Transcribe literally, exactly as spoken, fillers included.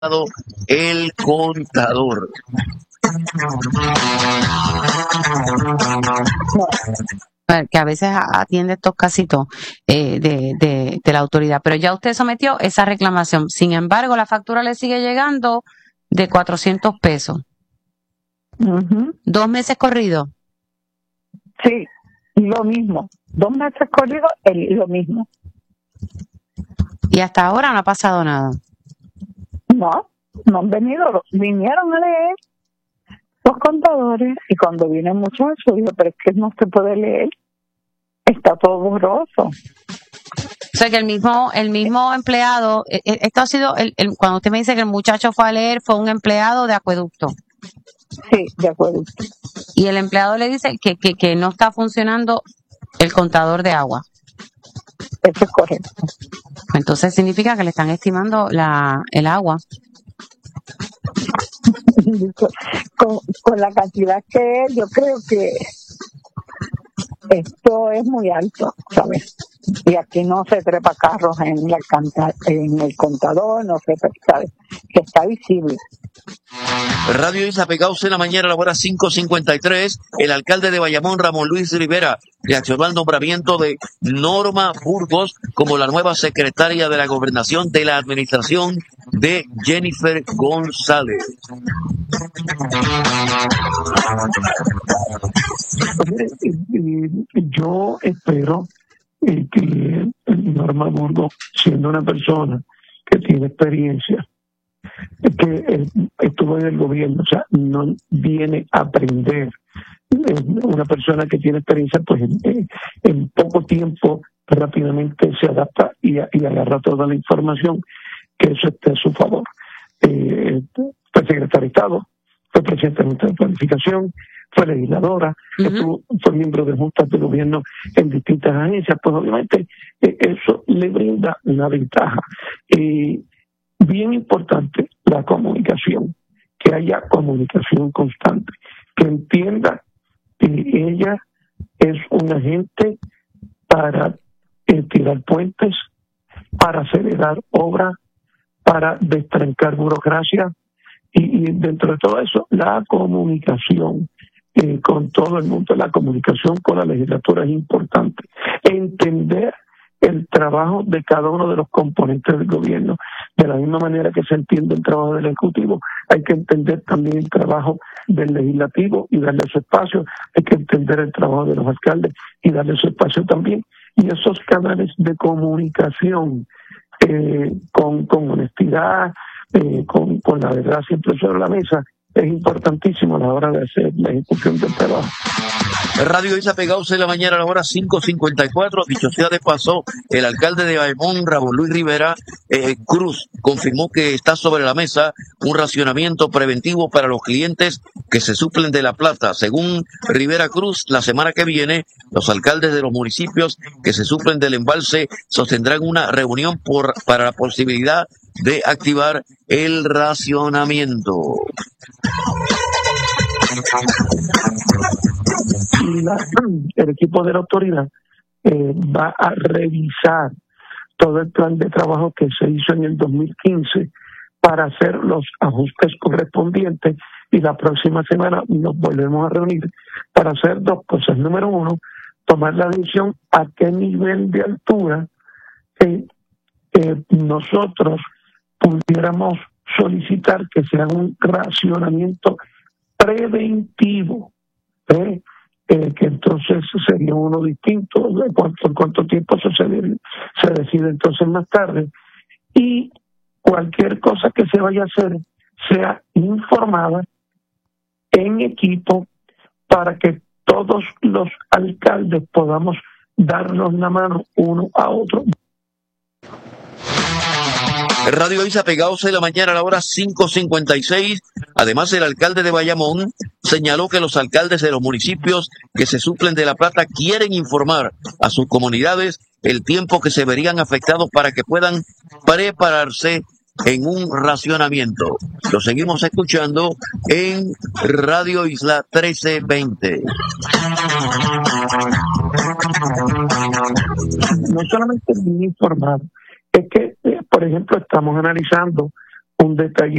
el contador. Que a veces atiende estos casitos eh, de, de, de la autoridad, pero ya usted sometió esa reclamación. Sin embargo, la factura le sigue llegando de cuatrocientos pesos. Uh-huh. ¿Dos meses corridos? Sí, lo mismo. Dos meses corridos, el, lo mismo. ¿Y hasta ahora no ha pasado nada? No, no han venido, vinieron a leer los contadores y cuando viene el muchacho digo, pero es que no se puede leer, está todo borroso. O sea que el mismo el mismo empleado, esto ha sido, el, el, cuando usted me dice que el muchacho fue a leer, fue un empleado de acueducto. Sí, de acueducto. Y el empleado le dice que, que, que no está funcionando el contador de agua. Eso es correcto. Entonces significa que le están estimando la el agua. con, con la cantidad que es, yo creo que esto es muy alto, ¿sabes? Y aquí no se trepa carros en la canta, en el contador, no se trepa, ¿sabes? Que está visible. Radio Isla Pegados en la mañana, a la hora cinco cincuenta y tres, el alcalde de Bayamón, Ramón Luis Rivera, reaccionó al nombramiento de Norma Burgos como la nueva secretaria de la Gobernación de la administración de Jennifer González. Yo espero eh, que Norma Burgos, siendo una persona que tiene experiencia, que eh, estuvo en el gobierno, o sea, no viene a aprender. Eh, una persona que tiene experiencia, pues eh, en poco tiempo rápidamente se adapta y, y agarra toda la información, que eso esté a su favor. Eh, fue secretaria de Estado, fue presidenta de la Junta de Planificación, fue legisladora, uh-huh. estuvo, fue miembro de juntas de gobierno en distintas agencias, pues obviamente eh, eso le brinda una ventaja. Eh, bien importante la comunicación, que haya comunicación constante, que entienda que ella es un agente para eh, tirar puentes, para acelerar obras, para destrancar burocracia y, y dentro de todo eso la comunicación eh, con todo el mundo, la comunicación con la legislatura es importante. Entender el trabajo de cada uno de los componentes del gobierno, de la misma manera que se entiende el trabajo del Ejecutivo, hay que entender también el trabajo del Legislativo y darle su espacio, hay que entender el trabajo de los alcaldes y darle su espacio también, y esos canales de comunicación eh, con, con honestidad, eh, con, con la verdad siempre sobre la mesa, es importantísimo a la hora de hacer la ejecución del trabajo. Radio Isla Pegados en la mañana a la hora cinco cincuenta y cuatro. Dicho sea de paso, el alcalde de Bayamón, Ramón Luis Rivera eh, Cruz, confirmó que está sobre la mesa un racionamiento preventivo para los clientes que se suplen de la plata. Según Rivera Cruz, la semana que viene, los alcaldes de los municipios que se suplen del embalse sostendrán una reunión por, para la posibilidad de activar el racionamiento. Y la, el equipo de la autoridad eh, va a revisar todo el plan de trabajo que se hizo en el dos mil quince para hacer los ajustes correspondientes y la próxima semana nos volvemos a reunir para hacer dos cosas. Número uno, tomar la decisión a qué nivel de altura eh, eh, nosotros pudiéramos solicitar que se haga un racionamiento preventivo, ¿eh? Eh, que entonces sería uno distinto, de cuánto, en cuánto tiempo eso se, se decide entonces más tarde, y cualquier cosa que se vaya a hacer sea informada en equipo para que todos los alcaldes podamos darnos la mano uno a otro. Radio Isla Pegados en la mañana a la hora cinco cincuenta y seis. Además, el alcalde de Bayamón señaló que los alcaldes de los municipios que se suplen de la plata quieren informar a sus comunidades el tiempo que se verían afectados para que puedan prepararse en un racionamiento. Lo seguimos escuchando en Radio Isla trece veinte. No solamente bien informado, es que, eh, por ejemplo, estamos analizando un detalle